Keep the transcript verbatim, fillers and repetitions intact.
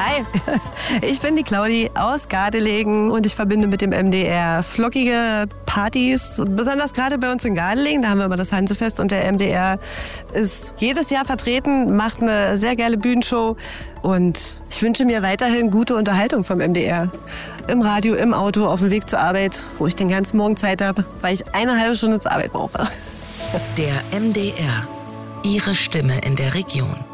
Hi, ich bin die Claudi aus Gardelegen und ich verbinde mit dem M D R flockige Partys, besonders gerade bei uns in Gardelegen, da haben wir immer das Hansefest und der M D R ist jedes Jahr vertreten, macht eine sehr geile Bühnenshow und ich wünsche mir weiterhin gute Unterhaltung vom M D R. Im Radio, im Auto, auf dem Weg zur Arbeit, wo ich den ganzen Morgen Zeit habe, weil ich eine halbe Stunde zur Arbeit brauche. Der M D R, Ihre Stimme in der Region.